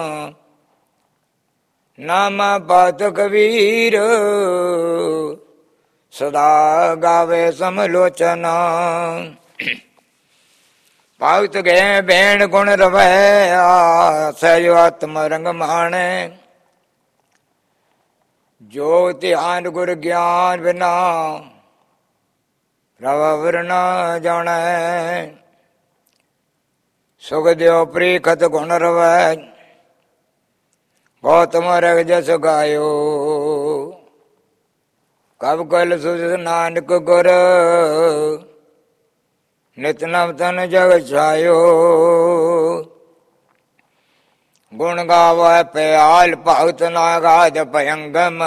ਨਾਮਾ ਪਾਤ ਕਬੀਰ ਸਦਾ ਗਾਵੇ ਸਮਲੋਚਨ। ਭਗਤ ਗਏ ਬੈਣ ਗੁਣ ਰਵੈ ਸਹਿਜ ਆਤਮ ਰੰਗ ਮਾਣੈ। ਜੋ ਧਿਆਨ ਗੁਰ ਗਿਆਨ ਬਿਨਾ ਪ੍ਰਭ ਵਰ ਨਾ ਜਾਣੈ। ਸੁਖ ਦਿਓ ਪ੍ਰੀਖਤ ਗੁਣ ਰਵੈ ਗੌਤਮ ਰਗ ਜਸ ਗਾਇਓ। ਕਬ ਕਲ ਸੁਜ ਨਾਨਕ ਗੁਰ ਨਿਤ ਨਵ ਤਨ ਜਗ ਛਾਇਓ। ਗੁਣ ਗਾਵੈ ਪਿਆਲ ਭਗਤ ਨਾਗਾਦ ਭਯੰਗਮ।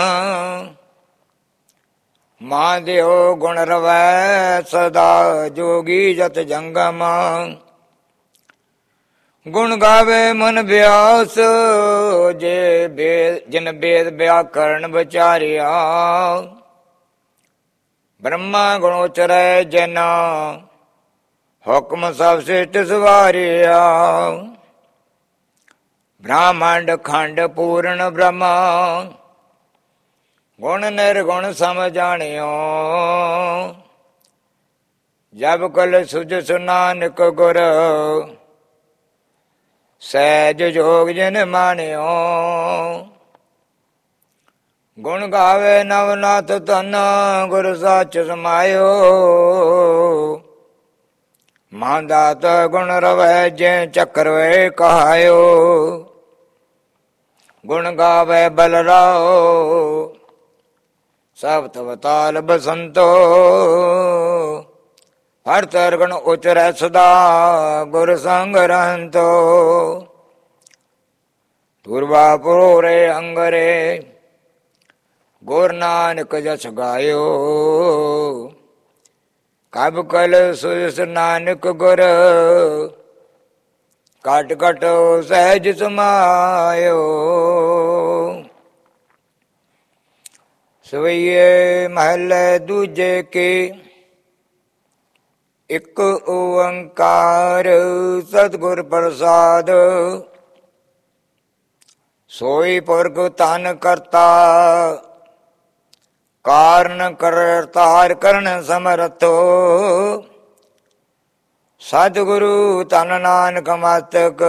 ਮਾਂ ਦਿਓ ਗੁਣ ਰਵੈ ਸਦਾ ਜੋਗੀ ਜਤ ਜੰਗਮ। ਗੁਣ ਗਾਵੇ ਮਨ ਬਿਆਸ ਜਿਨ ਬੇਦ ਵਿਆਕਰਨ ਵਿਚਾਰਿਆ। ਬ੍ਰਹਮਾ ਗੁਣ ਉਚਰੈ ਜਿਨ ਹੁਕਮ ਸਭ ਸਿਸ਼ਟ ਸਵਾਰਿਆ। ਬ੍ਰਹਮੰਡ ਖੰਡ ਪੂਰਨ ਬ੍ਰਹਮਾ ਗੁਣ ਨਿਰਗੁਣ ਸਮ ਜਾਣਿਓ। ਜਬ ਕਲ ਸੁਜਸ ਨਾਨਕ ਗੁਰ ਸਹਿਜ ਜੋਗ ਜਿਨ ਮਾਨਿਓ। ਗੁਣ ਗਾਵੇ ਨਵਨਾਥ ਧਨ ਗੁਰ ਸਾਚ ਸਮਾਇਓ। ਮਾਂਦਾਤ ਗੁਣ ਰਵੈ ਜੇ ਚੱਕਰ ਵੇ ਕਹਾਇਓ। ਗੁਣ ਗਾਵੇ ਬਲਰਾਓ ਸਭ ਤਵਤਾਲ ਬਸੰਤੋ। ਹਰ ਤਰਗਣ ਉਚਰੈ ਸਦਾ ਗੁਰ ਸੰਗ ਰਹੰਤੋ। ਤੁਰਵਾ ਪੁਰੇ ਅੰਗਰੇ ਗੁਰ ਨਾਨਕ ਜਸ ਗਾਇਓ। ਕਬ ਕਲ ਸੁਜਸ ਨਾਨਕ ਗੁਰ ਕਟ ਕਟ ਸਹਿਜ ਸਮਾਇਓ। ਸਵਈਏ ਮਹਲੇ ਦੂਜੇ ਕੇ ਇਕ ਓੰਕਾਰ ਸਤਿਗੁਰ ਪ੍ਰਸਾਦ। ਸੋਈ ਪੁਰਖ ਤਨ ਕਰਤਾ ਕਾਰਨ ਕਰਤਾਰ ਕਰਨ ਸਮਰਥੋ। ਸਤਿਗੁਰੂ ਧਨ ਨਾਨਕ ਮਸਤਕ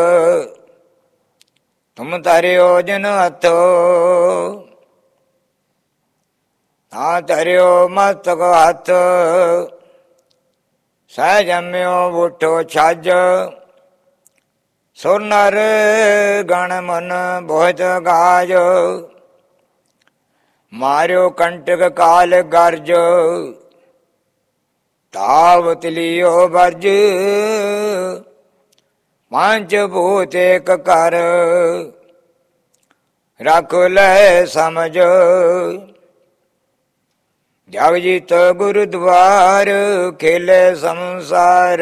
ਤੁਮ ਧਰਿਓ ਜਨ ਹੱਥੋ। ਨਾ ਧਰਿਓ ਮਸਤਕ ਹੱਥ ਸਹਿ ਜੰਮਿਓ ਉਠੋ ਛੱਜ। ਸੁਰ ਨਰ ਗਣ ਮਨ ਬਹੁਤ ਗਾਜ। ਮਾਰਿਓ ਕੰਟਕ ਕਾਲ ਗਰਜ ਤਾਵਤ ਲਿਓ ਵਰਜ। ਪੰਜ ਭੂਤ ਏਕ ਕਰ ਰੱਖ ਲੈ ਸਮਝ। ਜਗ ਜੀਤ ਗੁਰਦੁਆਰ ਖੇਲੇ ਸੰਸਾਰ।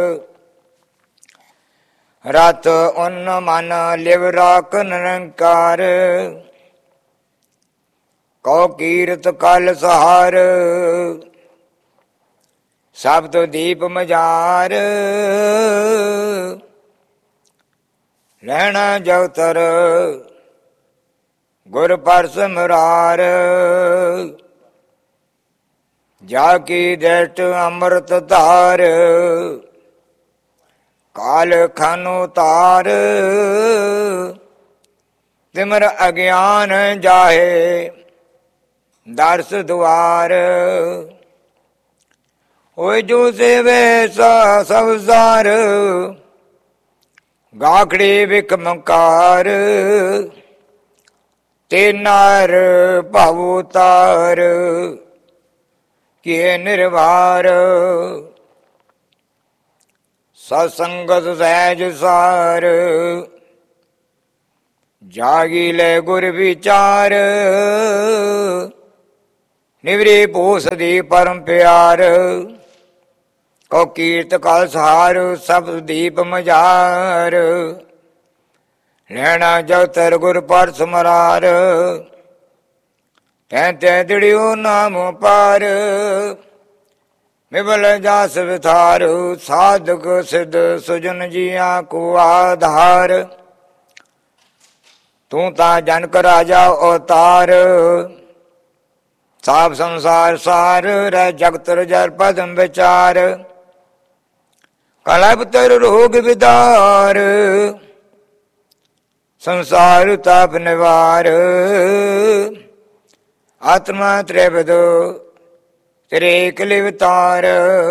ਰਤ ਉਨ ਮਨ ਲਿਵ ਰਾਖ ਨਿਰੰਕਾਰ। ਕਉ ਕੀਰਤ ਕਲ ਸਹਾਰ ਸਭ ਤੋਂ ਦੀਪ ਮਝਾਰ। ਰਹਿਣਾ ਜਵਤਰ ਗੁਰ ਪਰਸ ਮੁਰਾਰ। ਜਾ ਕੀ ਦ੍ਰਿਸ਼ਟ ਅੰਮ੍ਰਿਤ ਧਾਰ ਕਾਲ ਖਾਨੋ ਤਾਰ। ਤਿਮਰ ਅਗਿਆਨ ਜਾਹੇ ਦਰਸ ਦੁਆਰ। ਓਏ ਜੋ ਸੇਵੇ ਸਭ ਸਾਰ ਗਾਖੜੀ ਵਿਖਮਕਾਰ। ਤੇ ਨਾਰ ਭਉ ਤਾਰ ਕੀਏ ਨਿਰਵਾਰ। ਸਤਸੰਗਤ ਸਹਿਜ ਸਾਰ ਜਾਗੀ ਲੈ ਗੁਰ ਵਿਚਾਰ। ਨਿਵਰੇ ਪੋਸ ਦੀ ਪਰਮ ਪਿਆਰ। ਕਉ ਕੀਰਤ ਕਲ ਸਹਾਰ ਸਭ ਦੀਪ ਮਝਾਰ। ਰਹਿਣਾ ਜਵਤਰ ਗੁਰ ਪਰਸ ਮੁਰਾਰ। ਤੈ ਤੈ ਦਿੜਿਓ ਨਾਮ ਪਾਰ। ਮਿਬਲ ਜਾਸ ਵਿਥਾਰ ਸਾਧਕ ਸਿਧ ਸੁਜਨ ਜੀਆ ਕੋ ਆਧਾਰ। ਤੂੰ ਤਾਂ ਜਨਕ ਰਾਜਾ ਅਵਤਾਰ, ਸਾਬ ਸੰਸਾਰ ਸਾਰ ਰਹਿ ਜਗਤ ਰਜਰ ਪਦਮ ਵਿਚਾਰ, ਕਲਪਤਰ ਰੋਗ ਵਿਦਾਰ, ਸੰਸਾਰ ਤਾਪ ਨਿਵਾਰ, ਆਤਮਾ ਤ੍ਰਿਵਦ ਤੇਰੇ ਕਲਿਵਤਾਰ,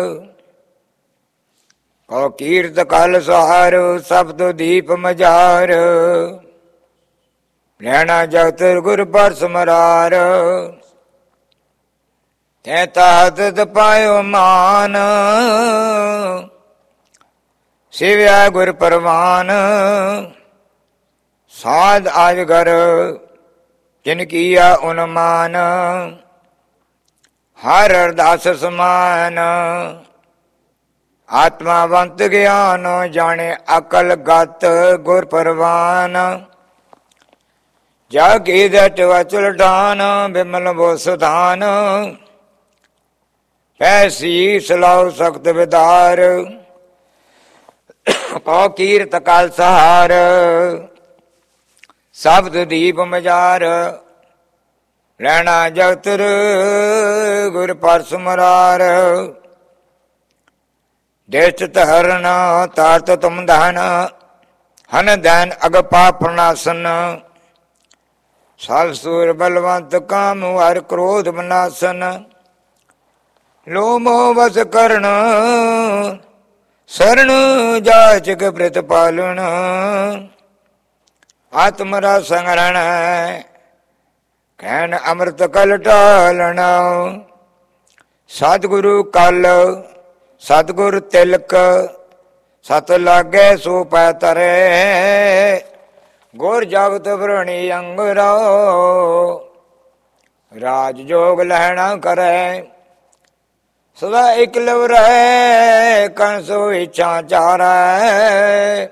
ਕਉ ਕੀਰਤ ਕਲ ਸਹਾਰ, ਸਬਦ ਦੀਪ ਮਝਾਰ, ਰਹਿਣਾ ਜਗਤ ਗੁਰ ਪਰ ਸਮਰਾਰ, ਤੈ ਤਾਹਤ ਪਾਇਓ ਮਾਨ, ਸਿਵਿਆ ਗੁਰ ਪਰਵਾਨ, ਸਾਧ ਆਜਗਰ ਜਿਨ ਕੀਆ ਉਨਮਾਨ, ਹਰ ਅਰਦਾਸ ਸਮਾਨ, ਆਤਮਾਵੰਤ ਗਿਆਨ ਜਾਣੇ ਅਕਲ ਗਤ ਗੁਰ ਪਰਵਾਨ, ਜਾ ਕੀ ਦਟ ਵਚਲ ਢਾਨ, ਬਿਮਲ ਬੋ ਸੁਧਾਨ, ਪੈਸੀ ਸਲਾਉ ਸਖਤ ਵਿਦਾਰ, ਕਉ ਕੀਰਤ ਕਲ ਸਹਾਰ, ਸਬਦ ਦੀਪ ਮਝਾਰ, ਰਹਿਣਾ ਜਗਤ ਗੁਰ ਪਰ ਸਮਰਾਰ, ਦੇਸ਼ ਧਰਨ ਤਾਰਤ ਤੁਮ ਧਨ, ਹਨ ਦੈਨ ਅਗ ਪਾਪ ਨਾਸਨ, ਸਭ ਸੂਰ ਬਲਵੰਤ ਕਾਮ ਹਰ ਕ੍ਰੋਧ ਬਨਾਸਨ, ਲੋ ਮੋਹ ਵਸ ਕਰਨ ਸਰਣ ਜਾਚਕ ਪ੍ਰਿਤ ਪਾਲਣ, ਆਤਮ ਰਸ ਸੰਗਰਣ ਕਹਿਣ ਅੰਮ੍ਰਿਤ ਕਲ ਢਾਲਣ, ਸਤਿਗੁਰੂ ਕਲ ਸਤਿਗੁਰ ਤਿਲਕ, ਸਤ ਲਾਗੇ ਸੋ ਪੈ ਤਰੇ, ਗੁਰ ਜਗਤ ਵਰਣੀ ਅੰਗਰੋ, ਰਾਜ ਜੋਗ ਲਹਿਣਾ ਕਰੇ, ਸਦਾ ਇਕ ਲਵ ਰਹਿ, ਕੰਸੋ ਇੱਛਾ ਚਾਰੈ,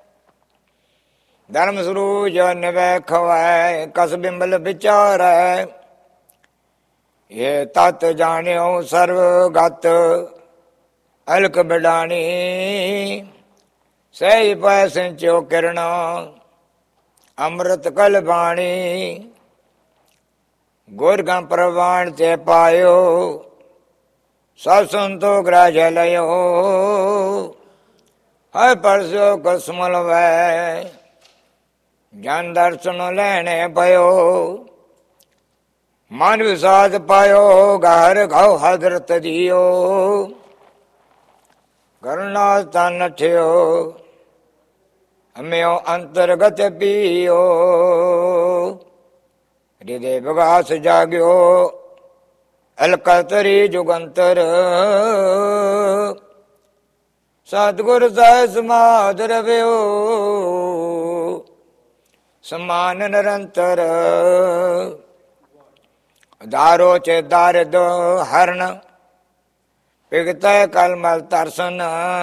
ਧਰਮ ਸਰੂਜ ਨਿਵੈ ਖਵੈ, ਕਸ ਬਿੰਬਲ ਵਿਚਾਰੈ, ਇਹ ਤਤ ਜਾਣਿਓ ਸਰਵ ਗਤ, ਅਲਕ ਬਿਡਾਣੀ, ਸਹੀ ਪੈ ਸਿੰਚੋ ਕਿਰਣ, ਅੰਮ੍ਰਿਤ ਕਲ ਬਾਣੀ, ਗੁਰ ਗੰ ਪ੍ਰਵਾਨ ਤੇ ਪਾਇਓ, ਸਭ ਸੰਤੋ ਗ੍ਰਾਜ ਲਿਓ, ਹਰ ਪਰਸੋ ਕਸਮਲ ਵੈ, ਜਨ ਦਰਸ਼ਨ ਲੈਣੇ ਪਇਓ, ਮਨ ਵਿਸਾਦ ਪਾਇਓ, ਘਰ ਘਉ ਹਜ਼ਰਤ ਦਿਓ, ਕਰੁਣਾ ਤਨ ਨਠਿਓ, ਹਮਿਓ ਅੰਤਰਗਤ ਪੀਓ, ਹਿਰਦੇ ਵਿਗਾਸ ਜਾਗਿਓ, ਅਲਕਤਰੀ ਜੁਗੰਤਰ, ਸਤਿਗੁਰ ਸਹਿ ਸਮਾਧ ਰਵਿਓ, ਸਮਾਨ ਨਿਰੰਤਰ, ਦਾਰੋ ਚੇ ਦਾਰਿਦ ਹਰਨ, ਪਿਗਤੈ ਕਲਮਲ ਤਰਸਨ,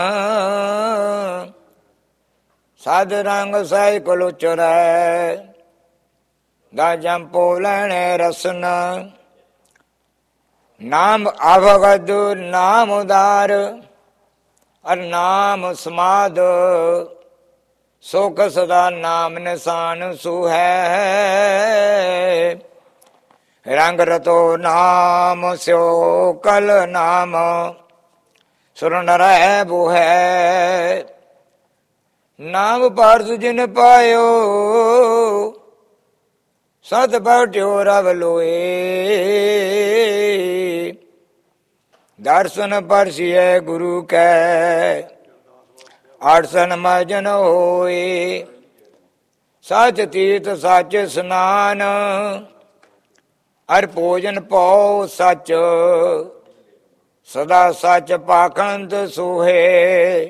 ਸਾਧ ਰੰਗ ਸਹਿ ਕਲੋਚਰੈ, ਦਾ ਜੰਪੋ ਲੈਣੇ ਰਸਨ, ਨਾਮ ਆਵਗਦ ਨਾਮ ਉਦਾਰ, ਅਰ ਨਾਮ ਸਮਾਦ, ਸੋਖ ਸਦਾ ਨਾਮ ਨਿਸ਼ਾਨ ਸੁਹੈ, ਰੰਗ ਰਤੋ ਨਾਮ ਸਿਓ ਕਲ ਨਾਮ, ਸੁਰਨ ਰਹਿ ਬੁਹੈ, ਨਾਮ ਪਾਰਸ ਜਿਨ ਪਾਇਓ, ਸਤ ਬਟਿਓ ਰਵ ਲੋਏ, ਦਰਸ਼ਨ ਪਰਸੀਐ ਗੁਰੂ ਕੈ, ਆਠਸਨ ਮਜਨ ਹੋਏ, ਸਚ ਤੀਰਥ ਸਚ ਸਨਾਨ, ਅਰ ਭੋਜਨ ਪਾਉ ਸਚ, ਸਦਾ ਸਚ ਪਾਖੰਡ ਸੋਹੇ,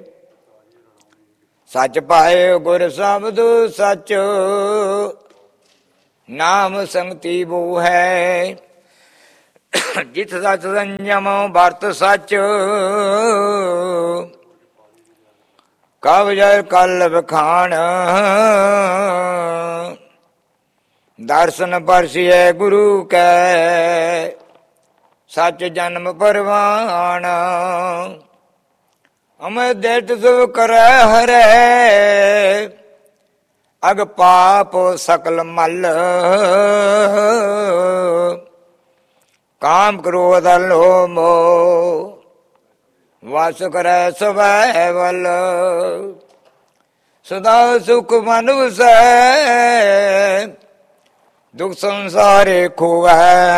ਸਚ ਪਾਏ ਗੁਰ ਸ਼ਬਦ ਸਚ, ਨਾਮ ਸੰਗਤੀ ਬੋ ਹੈ, ਜਿਤ ਸਚ ਸੰਜਮ ਵਰਤ ਸਚ, ਕਵ ਜਰ ਕਲ ਬਖਾਣ, ਦਰਸ਼ਨ ਪਰਸੀਐ ਗੁਰੂ ਕੈ, ਸਚ ਜਨਮ ਪਰਵਾਣ, ਅਮਰ ਦੇਟ ਸੁ ਕਰੈ ਹਰੈ, ਅਗ ਪਾਪ ਸਕਲ ਮਲ, ਕਾਮ ਕ੍ਰੋਧ ਲੋਭ ਮੋਹ, ਵਸ ਕਰੈ ਸਵੈ ਵਲ, ਸਦਾ ਸੁਖ ਮਨ ਵਸੈ, ਦੁਖ ਸੰਸਾਰੇ ਖੋਵੈ,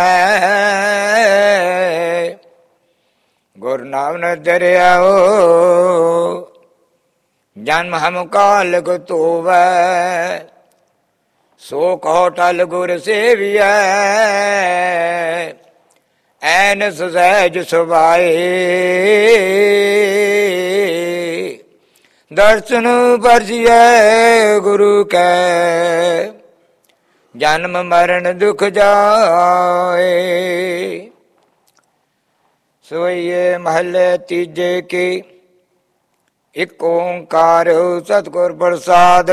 ਗੁਰ ਨਾਮ ਨ ਦਰਿਆਓ, ਜਨਮ ਹਮ ਕਾਲ ਕੋ ਧੋਵੈ, ਸੋ ਕਹੋ ਟਲ ਗੁਰ ਸੇਵੀਐ, ਐਨ ਸਹਿਜ ਸੁਭਾਏ, ਦਰਸ਼ਨ ਪਰਸੀਐ ਗੁਰੂ ਕੈ, ਜਨਮ ਮਰਨ ਦੁਖ ਜਾਏ। ਸੋਈਏ ਮਹੱਲੇ ਤੀਜੇ ਕੀ, ਇਕ ਓੰਕਾਰ ਸਤਿਗੁਰ ਪ੍ਰਸਾਦ,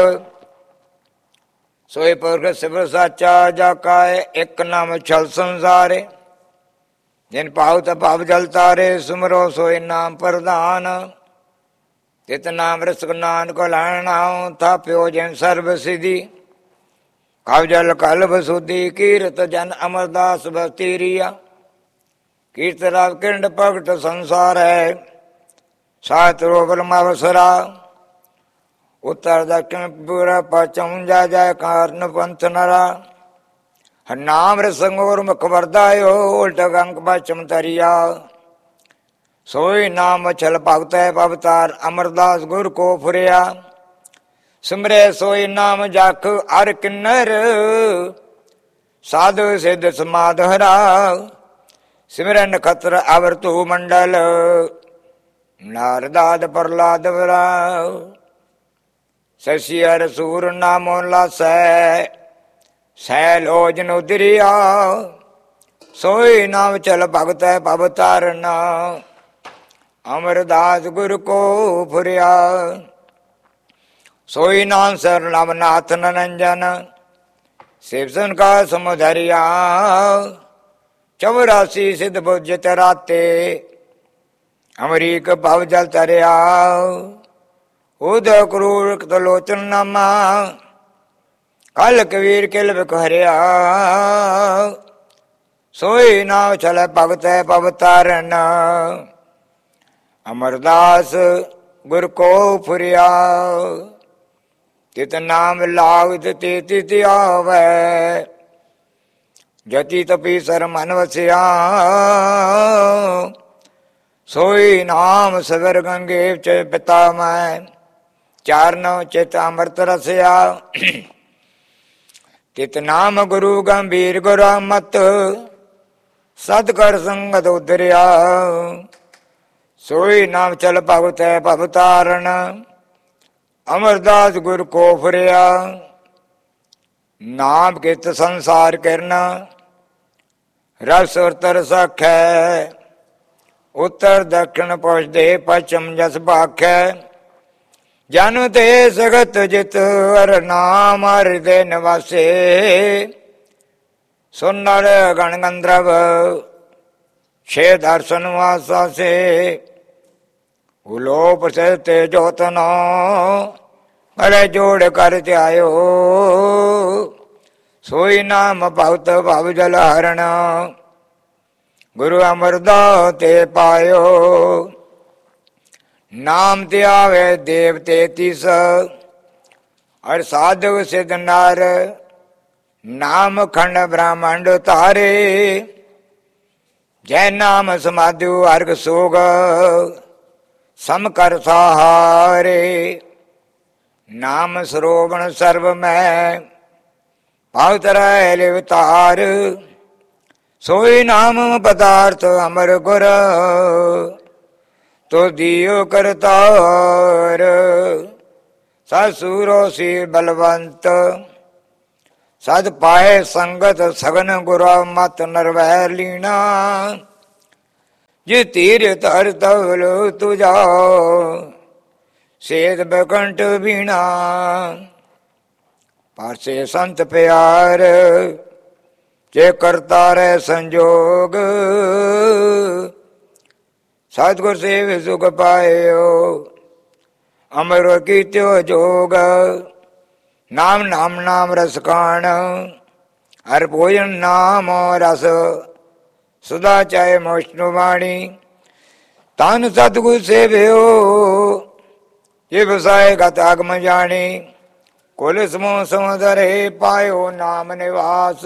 ਸੋਈ ਪੁਰਖ ਸਿਵ ਸਾਚਾ ਜਾ ਕਾਏ, ਇਕ ਨਾਮ ਛਲ ਸੰਸਾਰੇ, ਜਿਨ ਭਾਉ ਤ ਭਵ ਜਲ ਤਾਰੇ, ਸੁਮਰੋ ਸੋਈ ਨਾਮ ਪ੍ਰਧਾਨ, ਤਿਤ ਨਾਮ ਰਸਕ ਨਾਨਕ ਲੈਣ ਨਾਉ, ਥਾਪਿਓ ਜਿਨ ਸਰਬ ਸਿਧੀ, ਕਵ ਜਲ ਕਲਬ ਸੁਧੀ, ਕੀਰਤ ਜਨ ਅਮਰਦਾਸ ਬਸਤੀਰੀਆ, ਕੀਰਤ ਰਾਵ ਕਿਰਣ ਭਗਤ ਸੰਸਾਰ ਹੈ, ਸਾਤ ਰੋਵਲ ਮਵਸਰਾ, ਉੱਤਰ ਦਖਿਣ ਪੂਰਾ ਪਚਮ ਜਾ ਜਾ ਕਾਰਨ ਪੰਥ ਨਰਾ, ਨਾਮ ਰਸੰਗੋਰ ਮੁਖ ਵਰਦਾਇਓ, ਉਲਟ ਗੰਗ ਪਚਮ ਤਰੀਆ, ਸੋਈ ਨਾਮ ਛਲ ਭਗਤ ਹੈ ਪਵਤਾਰ, ਅਮਰਦਾਸ ਗੁਰ ਕੋ ਫੁਰਿਆ, ਸਿਮਰੇ ਸੋਈ ਨਾਮ ਜਖ ਅਰ ਕਿੰਨਰ, ਸਾਧੂ ਸਿੱਧ ਸਮਾਧ ਹਰਾ, ਸਿਮਰਨ ਖਤਰ ਅਵਰ ਤੂ ਮੰਡਲ, ਨਾਰਦਾਦ ਪ੍ਰਲਾਦ ਵਰਾ, ਸਸੀ ਅਰ ਸੂਰ ਨਾਮੋ ਲਾਸੈ, ਸੈਲ ਓਜਨ ਉਦਰਿਆ, ਸੋਈ ਨਾਮ ਚਲ ਭਗਤ ਹੈ ਭਵ ਤਾਰਨਾ, ਅਮਰਦਾਸ ਗੁਰ ਕੋ ਫੁਰਿਆ, ਸੋਈ ਨਾਮ ਸਰ ਨਾਮ ਨਾਥ ਨਨੰਜਨ, ਸਿਵਸਨ ਕਾ ਸਮੁਦਰਿਆ, 84 ਸਿਧ ਬੁੱਝ ਤਰਾਤੇ, ਅਮਰੀਕ ਭਵ ਜਲ ਤਰਿਆ, ਉਦ ਕਰੂਰ ਕਲੋਚਨ ਨਾਮਾ, ਕਲ ਕਬੀਰ ਕਿਲ ਵਿਖ ਹਰਿਆ, ਸੋਈ ਨਾਮ ਚਲੇ ਭਗਤ ਹੈ ਭਵ ਤਾਰਨ, ਅਮਰਦਾਸ ਗੁਰ ਕੋ ਫੁਰਿਆ, ਤਿਤ ਨਾਮ ਲਾਗਤ ਤੇ ਤਿਤ ਆਵੈ, ਜਤੀ ਤਪੀ ਸਰ ਮਨ ਵਸਿਆ, ਸੋਈ ਨਾਮ ਸਗਰ ਗੰਗੇ ਚ ਪਿਤਾ ਮੈਂ, ਚਾਰਨ ਚਿਤ ਅੰਮ੍ਰਿਤ ਰਸਿਆ, ਤਿਤ ਨਾਮ ਗੁਰੂ ਗੰਭੀਰ ਗੁਰਮਤ, ਸਤ ਕਰ ਸੰਗਤ ਉਦਰਿਆ, ਸੋਈ ਨਾਮ ਚਲ ਭਗਤ ਹੈ ਭਵ ਤਾਰਨ, ਅਮਰਦਾਸ ਗੁਰ ਕੋ ਫੁਰਿਆ, ਨਾਮ ਕਿਤ ਸੰਸਾਰ ਕਰਨਾ, ਰਸ ਉਤਰ ਸਖੈ, ਉੱਤਰ ਦਖਣ ਪੁੱਛਦੇ ਪਛਮ ਜਸ ਭਾਖੈ, ਜਨ ਤੇ ਸਗਤ ਜਿਤ ਹਰ ਨਾਮ ਹਿਰਦੇ ਨਿਵਾਸੇ, ਸੁਨਰ ਗਣ ਗੰਧਰਵ ਛੇ ਦਰਸ਼ਨ ਵਾਸਾਸੇ, ਉਲੋਪ ਸੇ ਤੇ ਜੋਤਨੋ, ਗਲੇ ਜੋੜ ਕਰ ਧਿਆਇਓ, ਸੋਈ ਨਾਮ ਭਗਤ ਭਵ ਜਲ ਹਰਣ, ਗੁਰੂ ਅਮਰਦਾਸ ਤੇ ਪਾਇਓ, ਨਾਮ ਤੇ ਆਵੇ ਦੇਵ 33, ਅਰ ਸਾਧੂ ਸਿਧ ਨਰ, ਨਾਮ ਖੰਡ ਬ੍ਰਹਮੰਡ ਤਾਰੇ, ਜੈ ਨਾਮ ਸਮਾਧਿ ਅਰਗ ਸੋਗ, ਸਮ ਕਰ ਸਹਾਰੇ, ਨਾਮ ਸਰੋਵਣ ਸਰਬ ਮੈਂ, ਭਗਤ ਰਹਿ ਲਿਵਤਾਰ, ਸੋਈ ਨਾਮ ਪਦਾਰਥ ਅਮਰ ਗੁਰ, ਤੋ ਦਿਓ ਕਰਤਾਰ, ਸਸੁਰੋ ਸੀ ਬਲਵੰਤ, ਸਦ ਪਾਏ ਸੰਗਤ ਸਗਨ ਗੁਰਾ ਮਤ ਨਰਵੈ ਲੀਣਾ, ਜੇ ਤੀਰ ਧਰ ਤਵਲ ਤੁਜਾ, ਸੇਦ ਬਕੰਟ ਬੀਣਾ, ਪਾਸੇ ਸੰਤ ਪਿਆਰ, ਜੇ ਕਰਤਾ ਰਹਿ ਸੰਜੋਗ, ਸਤਿਗੁਰ ਸੇਵ ਸੁਖ ਪਾਇਓ, ਅਮਰ ਕੀਤਿਓ ਜੋਗ, ਨਾਮ ਨਾਮ ਨਾਮ ਰਸ ਖਾਣ, ਹਰ ਭੋਜਨ ਨਾਮ ਰਸ, ਸੁਦਾ ਚਾਹੇ ਮੋਸ਼ਨੁ ਬਾਣੀ। ਤਨ ਸਤਿਗੁਰ ਸੇਵਿਓ, ਇਹ ਵਸਾਏ ਗਤ ਆਗਮ ਜਾਣੀ। ਕੁਲ ਸਮੂਹ ਸਮੁਦਰੇ ਪਾਇਓ ਨਾਮ ਨਿਵਾਸ,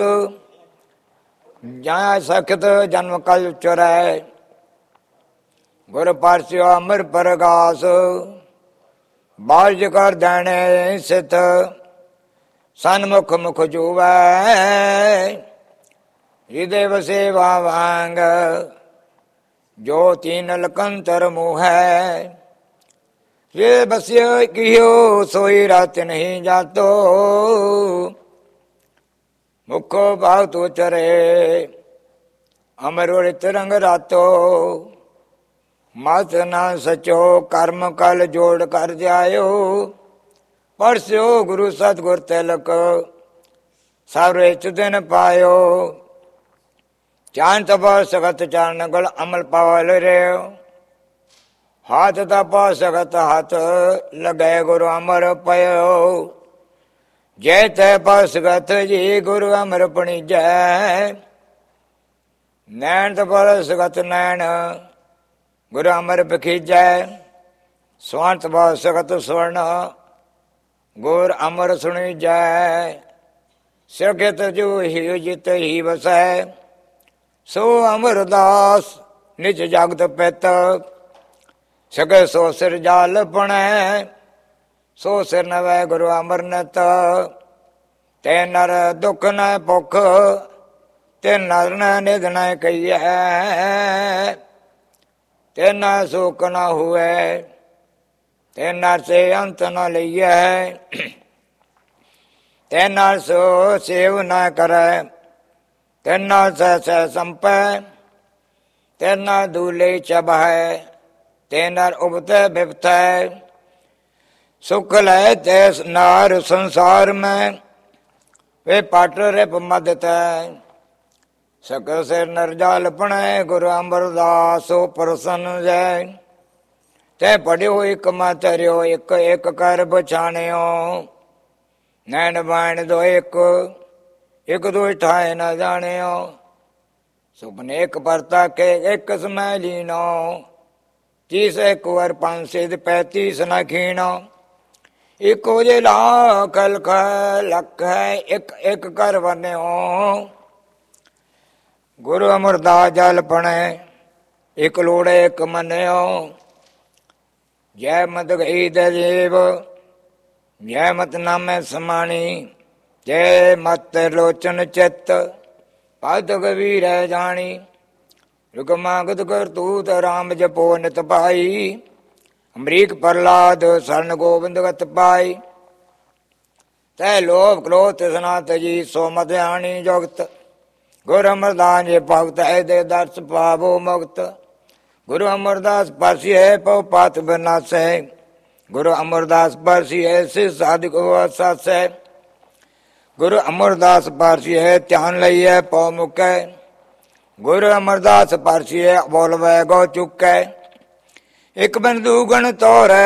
ਜਾਂ ਸਖਤ ਜਨਮ ਕਲ ਚੁਰੈ, ਗੁਰ ਪਰਸਿਓ ਅਮਰ ਪ੍ਰਗਾਸ। ਬਾਜ ਕਰ ਦੇਣੇ ਸਿਤ, ਸਨਮੁਖ ਮੁਖ ਜੂਵੈ, ਹਿਰਦੇ ਵਸੇ ਵਾਂਗ, ਜੋ ਤੀਨ ਲਕੰਤਰ ਮੋਹੈ। ये बस्यो कियो सोई रात नहीं जातो, मुखो भाव तो चरे अमर तिरंग रातो। मत ना सचो कर्म कल जोड़ कर जायो, परस्यो गुरु सतगुर तिलक सारे दिन पायो। चांद तप सगत चारण गल अमल पावल रे, हाथ तपा सगत हाथ लगे गुरु अमर पयो। जय तय पसगत जी गुरु अमर पणिजै, नैन तपल सगत नैन गुरु अमर बखीजै। स्वर्ण तपा सगत स्वर्ण गुर अमर सुणीजै, सगत जो ही जित ही वसै। सो अमरदास निज जगत पित, सगे सो सिर जाल पणै, सो सिर नवै गुरु अमरनत। ते नर दुख न भुख, ते नर न निध न कहिए, ते न सुख न हुए, ते नर से अंत न लइए। ते नर सो सेव न करे, ते नर सह संपै, ते न दूले चबहै, ते नर उबते बिपतै। सुख लै तैस नार संसार में, वे पाट रिप मदतै। सकल से नर जाल पणै गुरु अमरदास प्रसन्न जै। तै पढ़ियो एक मातरियो एक एक कर बछाणियो, नैन बाण दो एक एक दो ठाए न जाणियो। सुपने एक परता के एक समय लीनो, 30 एक वर 5 35 न खीणो। इको जे लाख लख है एक एक कर बन्यो। गुरु अमरदास जल पणे एक लोड़े एक मन्यो। जय मत गई देव, जय मत नामे समाणी। जय मत लोचन चित, पद कबीर जानी। रुकमा गुद कर तूत राम जपो नित पाई, अमरीक प्रहलाद शरण गोविंद गत पाई। तै लोभ क्रोध तृष्णा तजी सो मत आनी जुगत। गुरु अमरदास जे भगत है दे दर्श पावो मुक्त। गुरु अमरदास परसी है पौ पात विनाश है। गुरु अमरदास परसी है सिर साधिक सास है। गुरु अमरदास परसी है ध्यान लइए पौ मुकै। गुरु अमरदास परसी है बोल वै गौ चुकै। एक बिन दूगण तोरै,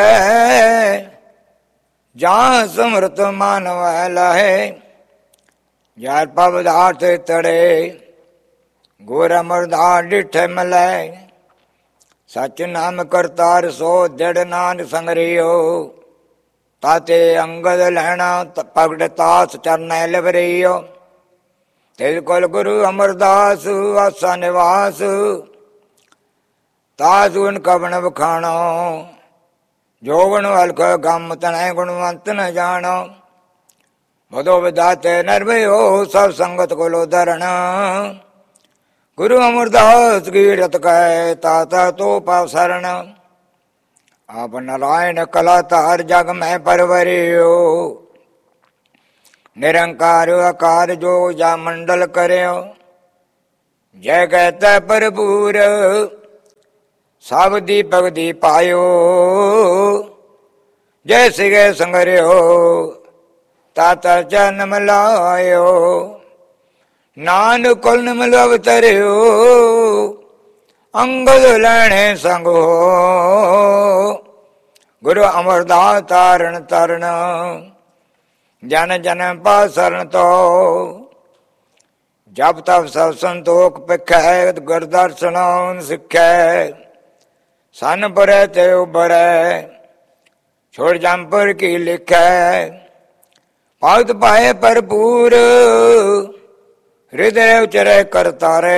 जहाँ समृत मानव लहे। यार पवदार्थ तड़े, गुरु अमरदास डिठे मलै। सच नाम करतार सो दृढ़ नान संगरियो। ताते अंगद लहना पगड़ तास चरण लिवरियो। तिल कुल गुरु अमरदास आसा निवास। तास उन कवन बखाणो, जोगण हल्क गम तनै गुणवंत न जानो। बधो विधाते निर्भयो सब संगत कोलो धरण। गुरु अमरदास कीरत कह ताता तो पाव शरण। आप नारायण कला तार जग में परवरियो। निरंकार आकार जो जा मंडल करो। जय कहता भरपूर सब दीपक दीपायो। जय सिगे संगरियो ताता जन्म लायो। नानक कुल निमल अवतरियो अंगद लैणे संग हो। गुरु अमरदास तारण तरण ਜਨ ਜਨ ਪਾ ਸਰਨ ਤੋ ਜਪ ਤਪ ਸਭ ਸੰਤੋਖ ਪਿਖੈ ਗੁਰ ਦਰਸ਼ਨ ਸਿੱਖੈ ਸਨ ਬਰੇ ਤੇ ਉਬਰੈ ਛੋੜ ਜੰਪਰ ਕੀ ਲਿਖੈ ਭਗਤ ਪਾਏ ਭਰਪੂਰ ਹਿਰਦੈ ਉਚਰੈ ਕਰਤਾਰੇ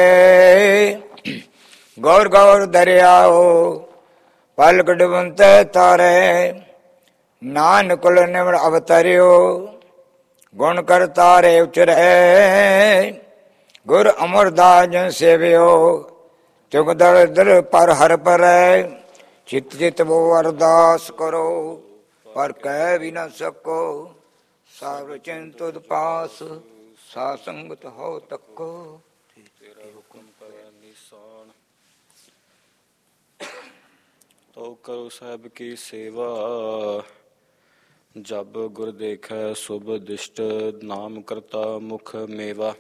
ਗੌਰ ਗੌਰ ਦਰਿਆਓ ਪਲਕ ਡੁਬੰਤੈ ਤਾਰੇ ਨਾਨਕ ਕੁਲ ਨਿਮਰ ਅਵਤਰਿਓ ਗੁਣ ਕਰਤਾਰੇ ਉਚਰੈ ਗੁਰ ਅਮਰਦਾਸ ਜਨ ਸੇਵਿਓ ਤੁਗ ਦਰ ਦਰ ਪਰ ਹਰ ਪਰੈ ਚਿਤ ਚਿਤ ਬੋ ਅਰਦਾਸ ਕਰੋ ਪਰ ਕਹਿ ਵੀ ਨ ਸਕੋ ਸਾਰ ਚਿੰਤੁ ਪਾਸ ਸਾ ਸੰਗਤ ਹੋ ਤੱਕੋ ਤੇਰਾ ਹੁਕਮ ਪੈ ਨਿਸ਼ਾਨ ਤੋ ਕਰੋ ਸਾਹਿਬ ਕੀ ਸੇਵਾ ਜਬ ਗੁਰ ਦੇਖੈ ਸੁਭ ਦਿਸ਼ਟ ਨਾਮ ਕਰਤਾ ਮੁਖ ਮੇਵਾ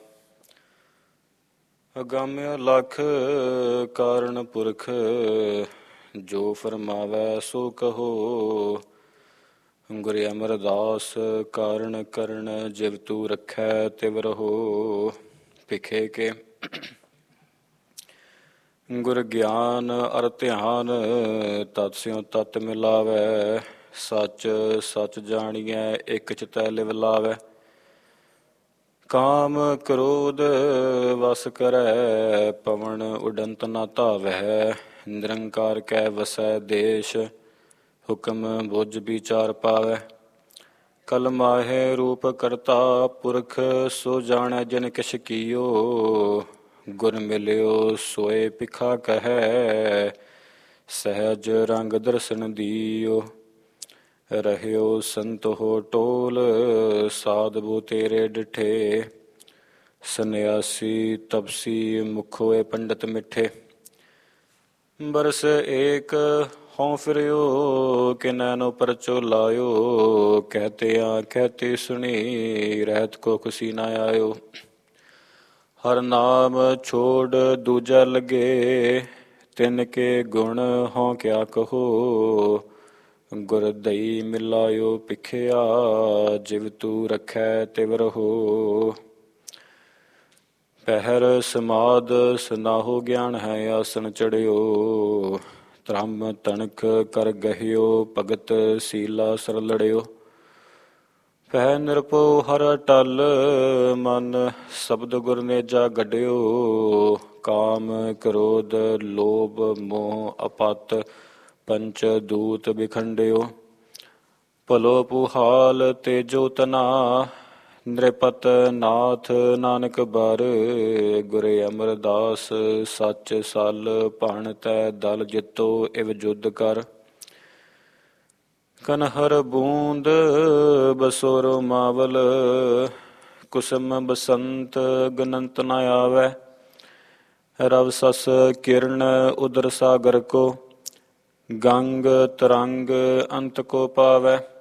ਅਗੰਮ ਲਖ ਕਾਰਨ ਪੁਰਖ ਜੋ ਫਰਮਾਵੈ ਸੋ ਕਹੋ ਗੁਰ ਅਮਰਦਾਸ ਕਾਰਨ ਕਰਨ ਜਿਵ ਤੂ ਰੱਖੈ ਤਿਵ ਰਹੋ ਭਿਖੇ ਕੇ ਗੁਰ ਗਿਆਨ ਅਰ ਧਿਆਨ ਤਤ ਸਿਉ ਤਤ ਮਿਲਾਵੈ ਸੱਚ ਸੱਚ ਜਾਣੀਐ ਇੱਕ ਚਿਤੈ ਲਿਵ ਲਾਵੈ ਕਾਮ ਕ੍ਰੋਧ ਵਸ ਕਰੈ ਪਵਨ ਉਡੰਤ ਨਾ ਧਾਵੈ ਨਿਰੰਕਾਰ ਕੈ ਵਸੈ ਦੇਸ਼ ਹੁਕਮ ਬੁੱਝ ਵਿਚਾਰ ਪਾਵੈ ਕਲ ਮਾਹੇ ਰੂਪ ਕਰਤਾ ਪੁਰਖ ਸੋ ਜਾਣੈ ਜਿਨ ਕਿਛ ਕੀਓ ਗੁਰ ਮਿਲਿਓ ਸੋਏ ਭਿਖਾ ਕਹੈ ਸਹਿਜ ਰੰਗ ਦਰਸ਼ਨ ਦੀਓ ਰਹਿਓ ਸੰਤ ਹੋ ਟੋਲ ਸਾਧੂ ਤੇਰੇ ਡਿਠੇ ਸੰਨਿਆਸੀ ਤਪਸੀ ਮੁਖੋਏ ਪੰਡਤ ਮਿੱਠੇ ਬਰਸ ਏਕ ਹੋਂ ਫਿਰਿਓ ਕਿ ਨੈਨੋ ਪਰਚੋ ਲਾਇਓ ਕਹਤੇ ਆ ਕਹਤੇ ਸੁਣੀ ਰਹਿਤ ਕੋ ਖੁਸ਼ੀ ਨਾ ਆਇਓ ਹਰ ਨਾਮ ਛੋੜ ਦੂਜਾ ਲਗੇ ਤਿਨ ਕੇ ਗੁਣ ਹੋਂ ਕਿਆ ਕਹੋ ਗੁਰ ਦਈ ਮਿਲਾਇਓ ਭਿਖਿਆ ਜਿਵ ਤੂ ਰੱਖੈ ਤਿਵ ਰਹੋ ਪਹਿਰ ਸਮਾਦ ਸਨਾਹੋ ਗਿਆਨ ਹੈ ਆਸਣ ਚੜਿਓ ਧਰਮ ਤਣਕ ਕਰ ਗਹਿਓ ਭਗਤ ਸੀਲਾ ਸਰ ਲੜਿਓ ਪਹਿ ਨਿਰਭਉ ਹਰ ਟਲ ਮਨ ਸ਼ਬਦ ਗੁਰ ਨੇਜਾ ਗੱਡਿਓ ਕਾਮ ਕ੍ਰੋਧ ਲੋਭ ਮੋਹ ਅਪਤ ਪੰਚ ਦੂਤ ਬਿਖੰਡਿਓ ਭਲੋ ਪੁਹਾਲ ਤੇਜੋ ਤਨਾ ਨਿਰਪਤ ਨਾਥ ਨਾਨਕ ਬਰ ਗੁਰ ਅਮਰਦਾਸ ਸੱਚ ਸਲ ਭਣ ਤੈ ਦਲ ਜਿਤੋ ਇਵ ਜੁਦ ਕਰ ਕਨਹਰ ਬੂੰਦ ਬਸੋਰੋ ਮਾਵਲ ਕੁਸਮ ਬਸੰਤ ਗਨੰਤ ਨ ਆਵੈ ਰਵ ਸਸ ਕਿਰਨ ਉਦਰ ਸਾਗਰ ਕੋ ਗੰਗ ਤਰੰਗ ਅੰਤ ਕੋ ਪਾਵੈ